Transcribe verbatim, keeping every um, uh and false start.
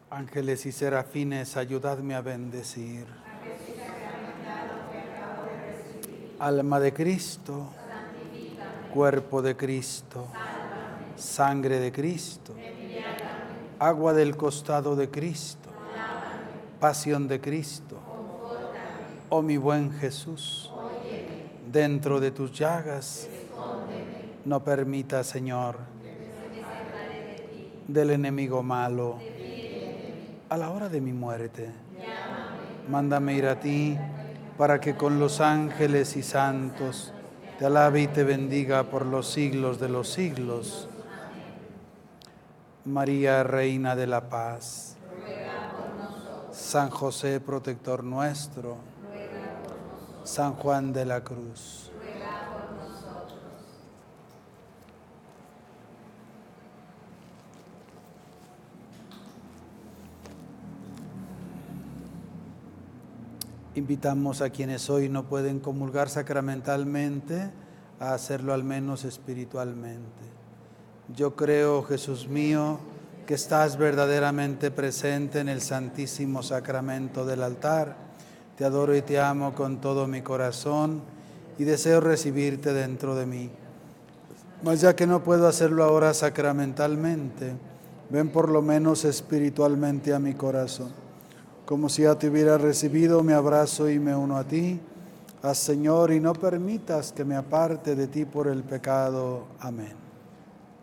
Ángeles y serafines, ayudadme a bendecir. Alma de Cristo, cuerpo de Cristo, sangre de Cristo, agua del costado de Cristo, pasión de Cristo. Oh mi buen Jesús, dentro de tus llagas, no permita, Señor, del enemigo malo, a la hora de mi muerte, mándame ir a ti, para que con los ángeles y santos te alabe y te bendiga por los siglos de los siglos. María, Reina de la Paz, San José, protector nuestro, San Juan de la Cruz, invitamos a quienes hoy no pueden comulgar sacramentalmente a hacerlo al menos espiritualmente. Yo creo, Jesús mío, que estás verdaderamente presente en el Santísimo Sacramento del altar. Te adoro y te amo con todo mi corazón y deseo recibirte dentro de mí. Mas ya que no puedo hacerlo ahora sacramentalmente, ven por lo menos espiritualmente a mi corazón. Como si ya te hubiera recibido, me abrazo y me uno a ti. Haz, Señor, y no permitas que me aparte de ti por el pecado. Amén.